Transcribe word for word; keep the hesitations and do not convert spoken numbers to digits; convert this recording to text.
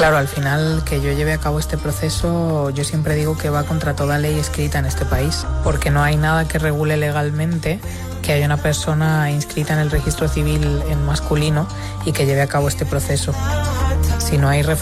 Claro, al final que yo lleve a cabo este proceso, yo siempre digo que va contra toda ley escrita en este país, porque no hay nada que regule legalmente que haya una persona inscrita en el registro civil en masculino y que lleve a cabo este proceso. Si no hay referencia